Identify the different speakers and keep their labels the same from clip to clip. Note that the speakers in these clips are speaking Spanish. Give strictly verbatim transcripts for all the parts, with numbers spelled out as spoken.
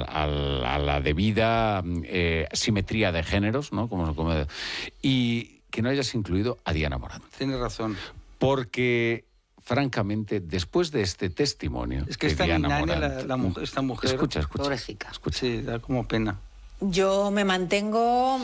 Speaker 1: a, a la debida eh, simetría de géneros, ¿no? Como, como, y que no hayas incluido a Diana Morant.
Speaker 2: Tienes razón.
Speaker 1: Porque, francamente, después de este testimonio...
Speaker 2: Es que esta
Speaker 1: Diana Morant,
Speaker 2: la, la mujer, esta mujer...
Speaker 1: Escucha, escucha.
Speaker 3: Pobrecita.
Speaker 1: escucha.
Speaker 2: Sí, da como pena.
Speaker 4: Yo me mantengo,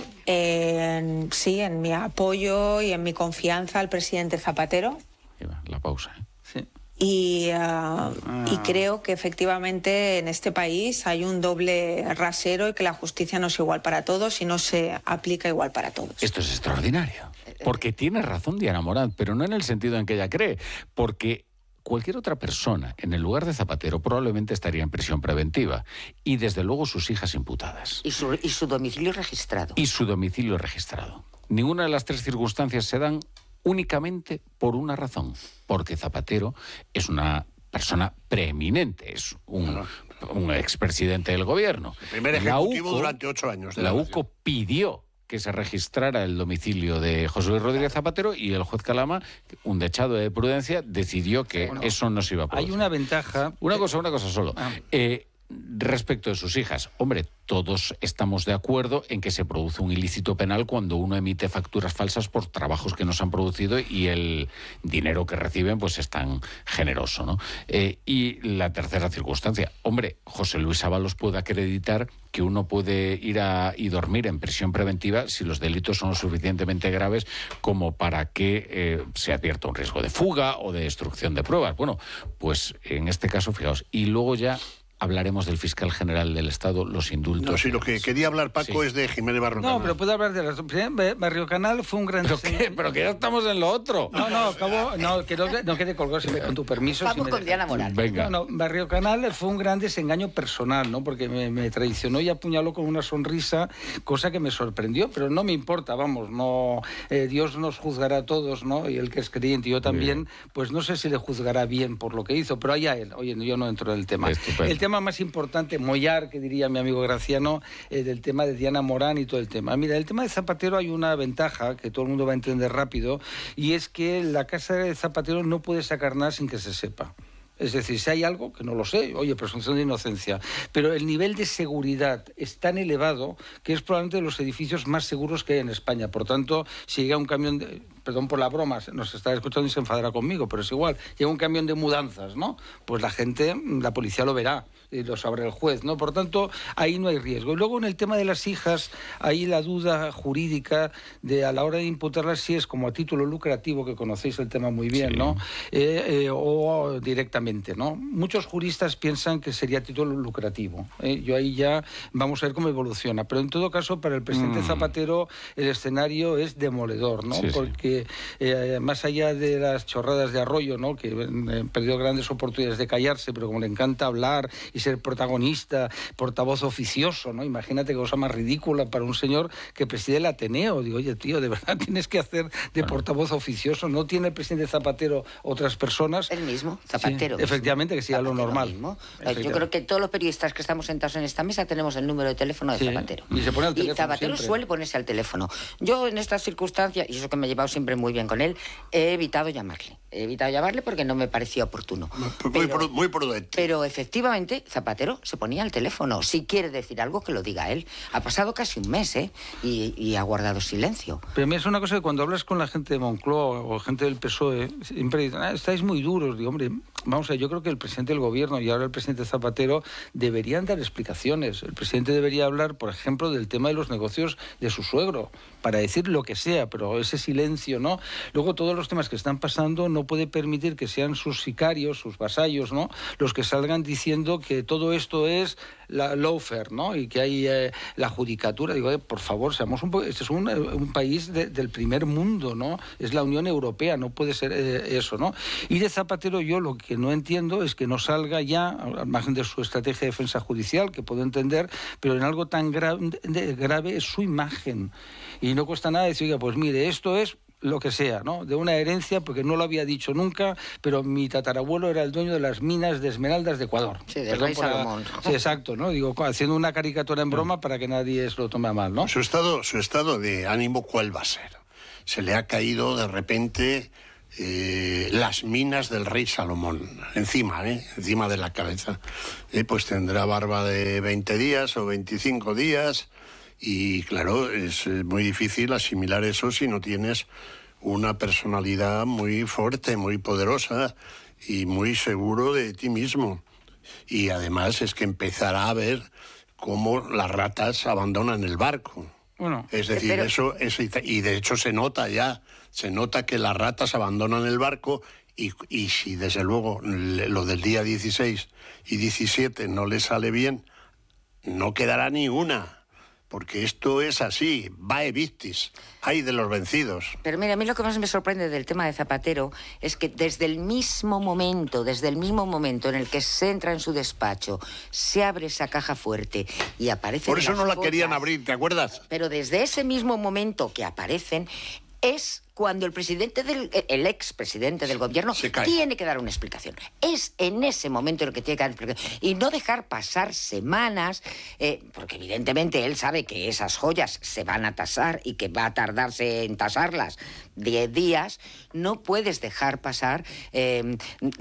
Speaker 4: en, sí, en mi apoyo y en mi confianza al presidente Zapatero.
Speaker 1: La pausa, ¿eh?
Speaker 2: Sí.
Speaker 4: Y, uh, ah. y creo que efectivamente en este país hay un doble rasero y que la justicia no es igual para todos y no se aplica igual para todos.
Speaker 1: Esto es extraordinario. Porque tiene razón Diana Morant, pero no en el sentido en que ella cree. Porque cualquier otra persona en el lugar de Zapatero probablemente estaría en prisión preventiva. Y desde luego sus hijas imputadas.
Speaker 3: Y su, y su domicilio registrado.
Speaker 1: Y su domicilio registrado. Ninguna de las tres circunstancias se dan únicamente por una razón. Porque Zapatero es una persona preeminente, es un, un expresidente del gobierno.
Speaker 5: El primer ejecutivo
Speaker 1: la UCO,
Speaker 5: durante ocho años. De
Speaker 1: la
Speaker 5: la
Speaker 1: UCO pidió que se registrara el domicilio de José Luis Rodríguez Zapatero y el juez Calama, un dechado de prudencia, decidió que bueno, eso no se iba a producir.
Speaker 2: Hay una ventaja...
Speaker 1: Una cosa, una cosa solo. Ah. Eh, respecto de sus hijas, hombre, todos estamos de acuerdo en que se produce un ilícito penal cuando uno emite facturas falsas por trabajos que no se han producido y el dinero que reciben pues es tan generoso, ¿no? Eh, y la tercera circunstancia, hombre, José Luis Ábalos puede acreditar que uno puede ir a y dormir en prisión preventiva si los delitos son lo suficientemente graves como para que eh, se advierta un riesgo de fuga o de destrucción de pruebas. Bueno, pues en este caso, fijaos, y luego ya hablaremos del fiscal general del Estado, los indultos.
Speaker 5: No, sí, lo que quería hablar, Paco, sí. es de Jiménez Barrio Canal.
Speaker 2: No, pero puedo hablar de las... Barrio Canal fue un gran...
Speaker 1: ¿Pero qué? Pero que ya estamos en lo otro.
Speaker 2: No, no, acabo... No, que no, no quede colgado, si me, con tu permiso.
Speaker 3: Vamos
Speaker 2: si
Speaker 3: con
Speaker 2: me...
Speaker 3: Diana Morant.
Speaker 1: Venga.
Speaker 2: No, no, Barrio Canal fue un gran desengaño personal, ¿no? Porque me, me traicionó y apuñaló con una sonrisa, cosa que me sorprendió, pero no me importa, vamos, no... Eh, Dios nos juzgará a todos, ¿no? Y el que es creyente, yo también, bien. Pues no sé si le juzgará bien por lo que hizo, pero allá él. Oye, yo no entro en el tema.
Speaker 1: Estupendo.
Speaker 2: El tema más importante, mollar, que diría mi amigo Graciano, eh, del tema de Diana Morant y todo el tema. Mira, el tema de Zapatero hay una ventaja que todo el mundo va a entender rápido, y es que la casa de Zapatero no puede sacar nada sin que se sepa. Es decir, si hay algo, que no lo sé, oye, presunción de inocencia, pero el nivel de seguridad es tan elevado que es probablemente de los edificios más seguros que hay en España. Por tanto, si llega un camión de... Perdón por la broma, nos está escuchando y se enfadará conmigo, pero es igual. Llega un camión de mudanzas, ¿no? Pues la gente, la policía lo verá y lo sabrá el juez, ¿no? Por tanto, ahí no hay riesgo. Y luego en el tema de las hijas, ahí la duda jurídica de a la hora de imputarlas si es como a título lucrativo, que conocéis el tema muy bien, sí. ¿no? Eh, eh, o directamente, ¿no? Muchos juristas piensan que sería a título lucrativo. ¿eh? Yo ahí ya vamos a ver cómo evoluciona. Pero en todo caso, para el presidente mm. Zapatero, el escenario es demoledor, ¿no? Sí, Porque Eh, más allá de las chorradas de Arroyo, ¿no? Que eh, perdió grandes oportunidades de callarse, pero como le encanta hablar y ser protagonista, portavoz oficioso, ¿no? Imagínate qué cosa más ridícula para un señor que preside el Ateneo. Digo, oye, tío, de verdad tienes que hacer de portavoz oficioso. ¿No tiene el presidente Zapatero otras personas?
Speaker 3: El mismo, Zapatero.
Speaker 2: Sí, efectivamente, que sería lo normal.
Speaker 3: Mismo. Yo creo que todos los periodistas que estamos sentados en esta mesa tenemos el número de teléfono de sí. Zapatero.
Speaker 2: Y se pone al teléfono.
Speaker 3: Y Zapatero
Speaker 2: siempre.
Speaker 3: suele ponerse al teléfono. Yo en estas circunstancias, y eso que me he llevado siempre muy bien con él, he evitado llamarle. He evitado llamarle porque no me parecía oportuno.
Speaker 5: Muy,
Speaker 3: pero,
Speaker 5: muy prudente.
Speaker 3: Pero efectivamente, Zapatero se ponía al teléfono. Si quiere decir algo, que lo diga él. Ha pasado casi un mes, ¿eh? Y, y ha guardado silencio.
Speaker 2: Pero a mí es una cosa que cuando hablas con la gente de Moncloa o gente del P S O E, siempre dicen, ah, estáis muy duros. Digo, hombre, vamos a ver, yo creo que el presidente del gobierno y ahora el presidente Zapatero deberían dar explicaciones. El presidente debería hablar, por ejemplo, del tema de los negocios de su suegro, para decir lo que sea, pero ese silencio, ¿no? Luego todos los temas que están pasando no puede permitir que sean sus sicarios, sus vasallos, ¿no? Los que salgan diciendo que todo esto es la lawfare, ¿no? Y que hay eh, la judicatura. Digo, eh, por favor, seamos un este es un, un país de, del primer mundo, ¿no? Es la Unión Europea, no puede ser eh, eso, ¿no? Y de Zapatero yo lo que no entiendo es que no salga ya, al margen de su estrategia de defensa judicial, que puedo entender, pero en algo tan gra grave es su imagen. Y no cuesta nada decir, oiga, pues mire, esto es lo que sea, ¿no? De una herencia, porque no lo había dicho nunca, pero mi tatarabuelo era el dueño de las minas de esmeraldas de Ecuador.
Speaker 3: Sí, del rey Salomón.
Speaker 2: La... Sí, exacto, ¿no? Digo, haciendo una caricatura en broma para que nadie se lo tome a mal, ¿no?
Speaker 5: Su estado, su estado de ánimo, ¿cuál va a ser? Se le ha caído de repente eh, las minas del rey Salomón, encima, ¿eh? encima de la cabeza. Eh, pues tendrá barba de veinte días o veinticinco días y claro, es muy difícil asimilar eso si no tienes una personalidad muy fuerte, muy poderosa y muy seguro de ti mismo. Y además es que empezará a ver cómo las ratas abandonan el barco. Bueno, es decir, pero... eso es, y de hecho se nota ya, se nota que las ratas abandonan el barco y, y si desde luego lo del día dieciséis y diecisiete no le sale bien, no quedará ni una. Porque esto es así, vae victis, hay de los vencidos.
Speaker 3: Pero mira, a mí lo que más me sorprende del tema de Zapatero es que desde el mismo momento, desde el mismo momento en el que se entra en su despacho, se abre esa caja fuerte y aparece...
Speaker 5: Por eso no la
Speaker 3: cosas,
Speaker 5: querían abrir, ¿te acuerdas?
Speaker 3: Pero desde ese mismo momento que aparecen es cuando el presidente del, el expresidente del gobierno tiene que dar una explicación. Es en ese momento en el que tiene que dar una explicación. Y no dejar pasar semanas, eh, porque evidentemente él sabe que esas joyas se van a tasar y que va a tardarse en tasarlas diez días. No puedes dejar pasar eh,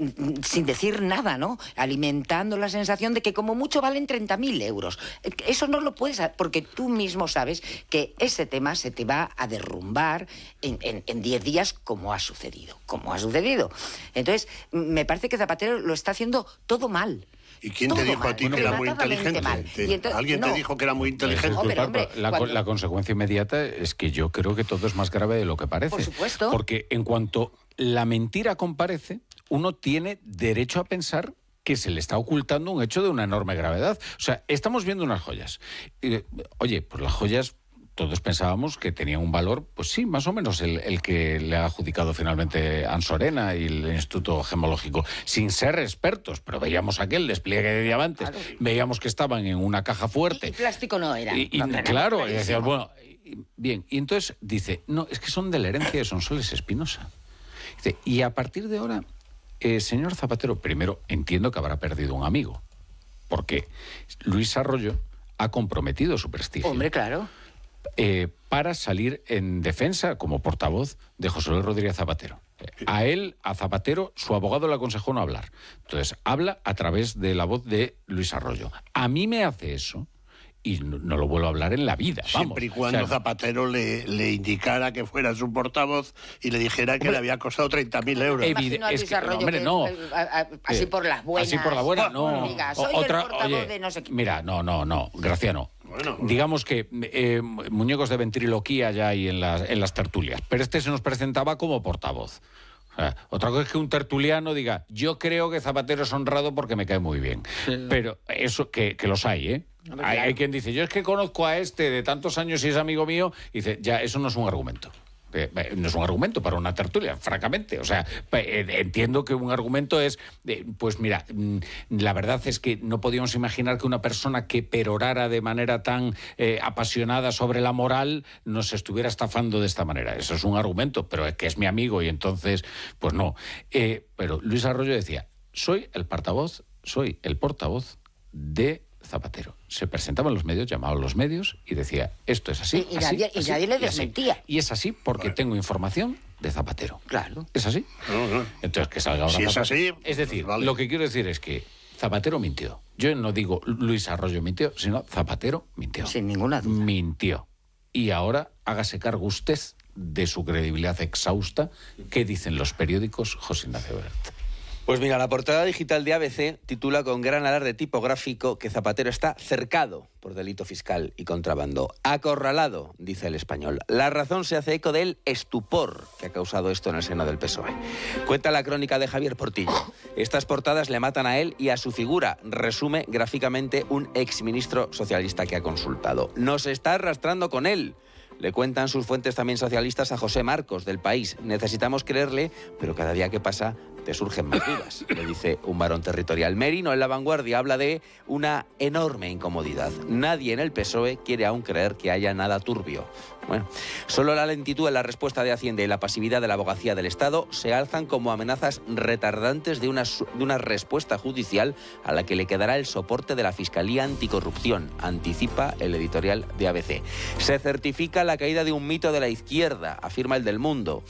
Speaker 3: sin decir nada, ¿no? Alimentando la sensación de que como mucho valen treinta mil euros. Eso no lo puedes hacer, porque tú mismo sabes que ese tema se te va a derrumbar en, en en diez días, como ha sucedido, como ha sucedido. Entonces, me parece que Zapatero lo está haciendo todo mal.
Speaker 5: ¿Y quién todo te dijo mal, a ti que era muy inteligente? Te, entonces, ¿Alguien no. te dijo que era muy inteligente?
Speaker 1: Hombre, hombre, la, cuando... la consecuencia inmediata es que yo creo que todo es más grave de lo que parece.
Speaker 3: Por supuesto.
Speaker 1: Porque en cuanto la mentira comparece, uno tiene derecho a pensar que se le está ocultando un hecho de una enorme gravedad. O sea, estamos viendo unas joyas. Y, oye, pues las joyas... Todos pensábamos que tenían un valor, pues sí, más o menos el, el que le ha adjudicado finalmente Ansorena y el Instituto Gemológico, sin ser expertos, pero veíamos aquel despliegue de diamantes, claro. Veíamos que estaban en una caja fuerte.
Speaker 3: Y, y plástico no era.
Speaker 1: Y, y, no, claro, y decías, bueno, bien, y entonces dice, no, es que son de la herencia de Sonsoles Espinosa. Dice, y a partir de ahora, eh, señor Zapatero, primero entiendo que habrá perdido un amigo, porque Luis Arroyo ha comprometido su prestigio.
Speaker 3: Hombre, claro.
Speaker 1: Eh, para salir en defensa como portavoz de José Luis Rodríguez Zapatero. A él, a Zapatero, su abogado le aconsejó no hablar. Entonces, habla a través de la voz de Luis Arroyo. A mí me hace eso y no, no lo vuelvo a hablar en la vida. Vamos.
Speaker 5: Siempre y cuando o sea, Zapatero le, le indicara que fuera su portavoz y le dijera que hombre, le había costado treinta mil euros.
Speaker 3: Evidente, es que, no, hombre, no. Así por las buenas.
Speaker 1: Así por la buena, no.
Speaker 3: Diga, soy
Speaker 1: Otra,
Speaker 3: el portavoz
Speaker 1: oye,
Speaker 3: de no sé qué.
Speaker 1: Mira, no, no, no, Graciano. Bueno, digamos que eh, muñecos de ventriloquía ya hay en las, en las tertulias, pero este se nos presentaba como portavoz. O sea, otra cosa es que un tertuliano diga, yo creo que Zapatero es honrado porque me cae muy bien. Sí. Pero eso, que, que los hay, ¿eh? Hay, hay quien dice, yo es que conozco a este de tantos años y es amigo mío, y dice, ya, eso no es un argumento. No es un argumento para una tertulia, francamente. O sea, entiendo que un argumento es, pues mira, la verdad es que no podíamos imaginar que una persona que perorara de manera tan eh, apasionada sobre la moral nos estuviera estafando de esta manera. Eso es un argumento, pero es que es mi amigo y entonces, pues no. Eh, pero Luis Arroyo decía, soy el portavoz, soy el portavoz de Zapatero. Se presentaba en los medios, llamaba a los medios y decía, esto es así,
Speaker 3: y, y,
Speaker 1: así,
Speaker 3: nadie,
Speaker 1: así,
Speaker 3: y nadie le desmentía.
Speaker 1: Y, y es así porque tengo información de Zapatero.
Speaker 3: Claro.
Speaker 1: ¿Es así?
Speaker 5: No, no.
Speaker 1: Entonces, que salga ahora.
Speaker 5: Si es así...
Speaker 1: Es decir,
Speaker 5: vale.
Speaker 1: Lo que quiero decir es que Zapatero mintió. Yo no digo Luis Arroyo mintió, sino Zapatero mintió.
Speaker 3: Sin ninguna duda.
Speaker 1: Mintió. Y ahora hágase cargo usted de su credibilidad exhausta. ¿Qué dicen los periódicos, José Ignacio Bert?
Speaker 6: Pues mira, la portada digital de A B C titula con gran alarde tipográfico que Zapatero está cercado por delito fiscal y contrabando. Acorralado, dice El Español. La Razón se hace eco del estupor que ha causado esto en el seno del P S O E. Cuenta la crónica de Javier Portillo. Estas portadas le matan a él y a su figura, resume gráficamente un exministro socialista que ha consultado. Nos está arrastrando con él. Le cuentan sus fuentes también socialistas a José Marcos, del País. Necesitamos creerle, pero cada día que pasa te surgen más dudas, le dice un varón territorial. Merino, en La Vanguardia, habla de una enorme incomodidad. Nadie en el P S O E quiere aún creer que haya nada turbio. Bueno, solo la lentitud en la respuesta de Hacienda y la pasividad de la abogacía del Estado se alzan como amenazas retardantes de una, de una respuesta judicial a la que le quedará el soporte de la Fiscalía Anticorrupción, anticipa el editorial de A B C. Se certifica la caída de un mito de la izquierda, afirma el del Mundo.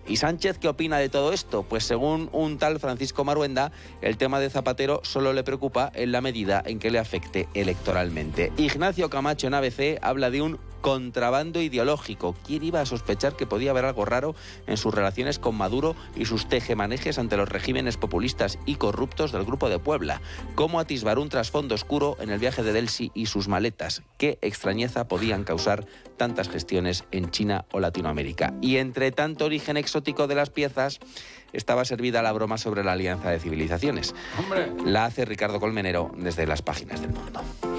Speaker 6: ¿Y Sánchez qué opina de todo esto? Pues según un tal Francisco Maruenda, el tema de Zapatero solo le preocupa en la medida en que le afecte electoralmente. Ignacio Camacho en A B C habla de un contrabando ideológico. ¿Quién iba a sospechar que podía haber algo raro en sus relaciones con Maduro y sus tejemanejes ante los regímenes populistas y corruptos del Grupo de Puebla? ¿Cómo atisbar un trasfondo oscuro en el viaje de Delcy y sus maletas? ¿Qué extrañeza podían causar tantas gestiones en China o Latinoamérica? Y entre tanto origen exótico de las piezas, estaba servida la broma sobre la Alianza de Civilizaciones. ¡Hombre! La hace Ricardo Colmenero desde las páginas del Mundo.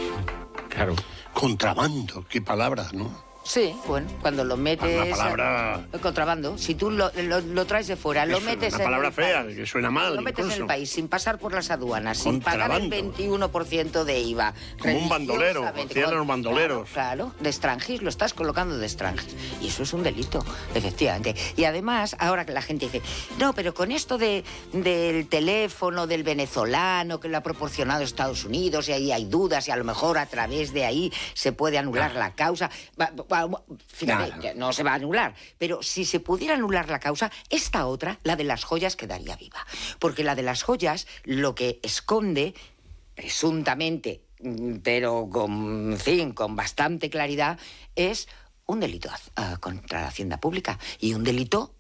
Speaker 1: Claro.
Speaker 5: Contrabando, qué palabra, ¿no?
Speaker 3: Sí, bueno, cuando lo metes...
Speaker 5: Una palabra...
Speaker 3: El contrabando. Si tú lo, lo, lo traes de fuera, lo
Speaker 5: Es
Speaker 3: metes
Speaker 5: una
Speaker 3: en
Speaker 5: palabra
Speaker 3: el
Speaker 5: fea,
Speaker 3: país,
Speaker 5: que suena mal,
Speaker 3: lo metes
Speaker 5: incluso.
Speaker 3: en el país sin pasar por las aduanas, sin pagar el
Speaker 5: Contrabando.
Speaker 3: veintiuno por ciento de I V A.
Speaker 5: Como un bandolero,
Speaker 3: religiosamente,
Speaker 5: hacían
Speaker 3: con-
Speaker 5: los bandoleros.
Speaker 3: Claro, claro, de extranjis, lo estás colocando de extranjis. Y eso es un delito, efectivamente. Y además, ahora que la gente dice, no, pero con esto de, del teléfono del venezolano que lo ha proporcionado Estados Unidos y ahí hay dudas y a lo mejor a través de ahí se puede anular la causa. Va- va- Fíjate,
Speaker 5: Nada.
Speaker 3: que no se va a anular, pero si se pudiera anular la causa, esta otra, la de las joyas, quedaría viva. Porque la de las joyas lo que esconde, presuntamente, mm, pero con, en fin, con bastante claridad, es un delito uh, contra la hacienda pública y un delito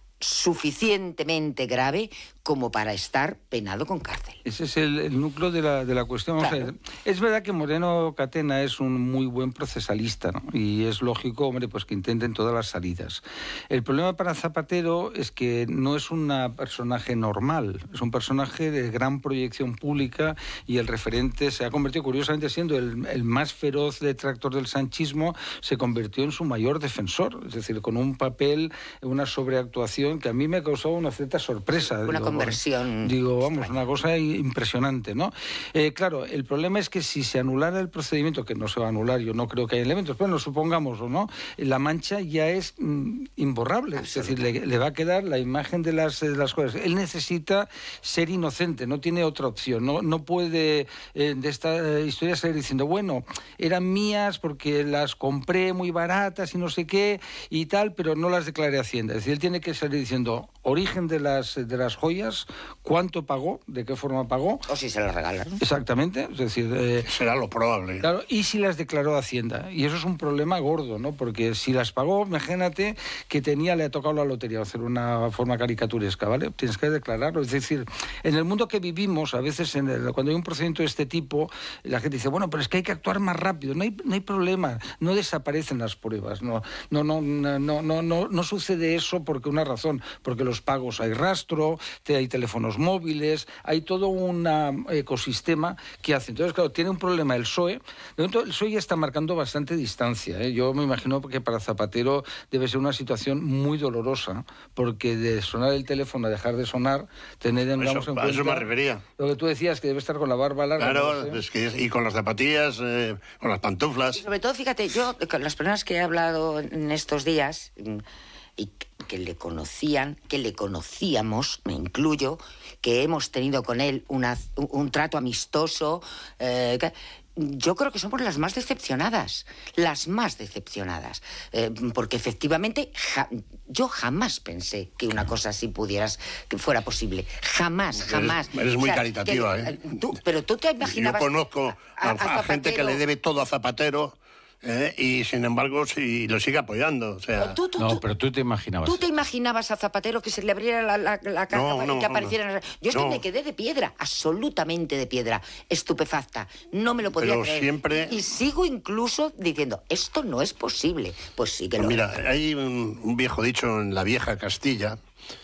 Speaker 3: suficientemente grave como para estar penado con cárcel.
Speaker 2: Ese es el, el núcleo de la, de la cuestión. Vamos
Speaker 3: Claro.
Speaker 2: a ver, es verdad que Moreno Catena es un muy buen procesalista, ¿no? Y es lógico, hombre, pues que intenten todas las salidas. El problema para Zapatero es que no es un personaje normal, es un personaje de gran proyección pública y el referente se ha convertido, curiosamente, siendo el, el más feroz detractor del sanchismo, se convirtió en su mayor defensor, es decir, con un papel, una sobreactuación que a mí me causó una cierta sorpresa.
Speaker 3: Una
Speaker 2: digo,
Speaker 3: conversión
Speaker 2: Digo, vamos,
Speaker 3: extraña.
Speaker 2: una cosa impresionante, ¿no? Eh, claro, el problema es que si se anulara el procedimiento, que no se va a anular, yo no creo que haya elementos, pero no supongamos o no, la mancha ya es mm, imborrable, es decir, le, le va a quedar la imagen de las, de las cosas. Él necesita ser inocente, no tiene otra opción, no, no puede eh, de esta eh, historia seguir diciendo, bueno, eran mías porque las compré muy baratas y no sé qué y tal, pero no las declaré a Hacienda. Es decir, él tiene que salir diciendo origen de las, de las joyas, cuánto pagó, de qué forma pagó.
Speaker 3: O si se las regalan.
Speaker 2: Exactamente, es decir... Eh,
Speaker 5: Será lo probable.
Speaker 2: Claro, y si las declaró Hacienda. Y eso es un problema gordo, ¿no? Porque si las pagó, imagínate que tenía, le ha tocado la lotería, hacer una forma caricaturesca, ¿vale? Tienes que declararlo. Es decir, en el mundo que vivimos, a veces en el, cuando hay un procedimiento de este tipo, la gente dice, bueno, pero es que hay que actuar más rápido. No hay, no hay problema, no desaparecen las pruebas. No, no, no, no, no, no, no, no sucede eso porque una razón, porque los pagos hay rastro, te, hay teléfonos móviles, hay todo un ecosistema que hace. Entonces, claro, tiene un problema el P S O E. De momento, el P S O E ya está marcando bastante distancia, ¿eh? Yo me imagino que para Zapatero debe ser una situación muy dolorosa, porque de sonar el teléfono a dejar de sonar, tener en,
Speaker 5: Eso,
Speaker 2: vamos, en
Speaker 5: a eso
Speaker 2: cuenta
Speaker 5: me refería.
Speaker 2: lo que tú decías, que debe estar con la barba larga.
Speaker 5: Claro,
Speaker 2: ¿no?
Speaker 5: es que, y con las zapatillas, eh, con las pantuflas.
Speaker 3: Y sobre todo, fíjate, yo con las personas que he hablado en estos días mm, y que le conocían, que le conocíamos, me incluyo, que hemos tenido con él una, un, un trato amistoso, eh, que, yo creo que somos las más decepcionadas, las más decepcionadas, eh, porque efectivamente ja, yo jamás pensé que una cosa así pudieras, que fuera posible, jamás,
Speaker 5: Eres-
Speaker 3: jamás.
Speaker 5: eres muy caritativa,
Speaker 3: que-
Speaker 5: ¿eh?
Speaker 3: tú- pero tú te
Speaker 5: Yo
Speaker 3: imaginabas...
Speaker 5: conozco a, a gente que le debe todo a Zapatero, eh, y sin embargo sí, lo sigue apoyando. O sea,
Speaker 3: Tú, tú,
Speaker 1: No,
Speaker 3: tú-
Speaker 1: pero tú te imaginabas.
Speaker 3: ¿Tú te imaginabas a Zapatero que se le abriera la, la, la caja
Speaker 5: No,
Speaker 3: y
Speaker 5: no,
Speaker 3: que apareciera?
Speaker 5: no.
Speaker 3: Yo es que
Speaker 5: No.
Speaker 3: me quedé de piedra, absolutamente de piedra, estupefacta. No me lo podía
Speaker 5: Pero
Speaker 3: creer.
Speaker 5: siempre-
Speaker 3: Y sigo incluso diciendo, esto no es posible. Pues sí que
Speaker 5: Pues
Speaker 3: lo
Speaker 5: mira, hay un, un viejo dicho en la vieja Castilla,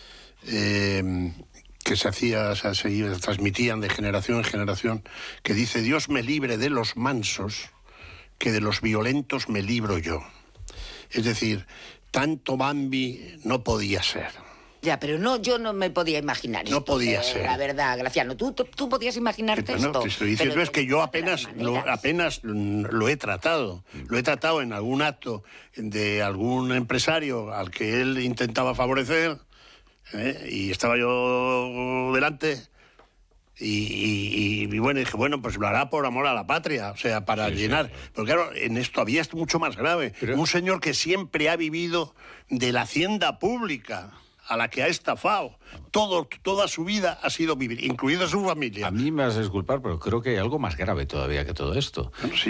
Speaker 5: eh, que se hacía, o sea, se transmitían de generación en generación, que dice, Dios me libre de los mansos, que de los violentos me libro yo. Es decir, tanto Bambi no podía ser.
Speaker 3: Ya, pero no, yo no me podía imaginar
Speaker 5: No
Speaker 3: esto,
Speaker 5: podía
Speaker 3: eh,
Speaker 5: ser.
Speaker 3: La verdad, Graciano, ¿tú, tú, tú podías imaginarte
Speaker 5: Bueno,
Speaker 3: esto?
Speaker 5: te estoy diciendo
Speaker 3: Pero
Speaker 5: es que
Speaker 3: de
Speaker 5: yo
Speaker 3: todas
Speaker 5: apenas
Speaker 3: las
Speaker 5: lo,
Speaker 3: maneras.
Speaker 5: apenas lo he tratado. Lo he tratado en algún acto de algún empresario al que él intentaba favorecer, ¿eh? Y estaba yo delante. Y, y- y bueno, dije, bueno, pues lo hará por amor a la patria, o sea, para
Speaker 1: Sí, sí,
Speaker 5: llenar.
Speaker 1: sí.
Speaker 5: Pero claro, en esto había esto mucho más grave.
Speaker 1: Pero-
Speaker 5: Un señor que siempre ha vivido de la hacienda pública. a la que ha estafado. Todo, toda su vida ha sido vivir, incluida su familia.
Speaker 1: A mí me vas a disculpar, pero creo que hay algo más grave todavía que todo esto.
Speaker 5: Bueno, sí.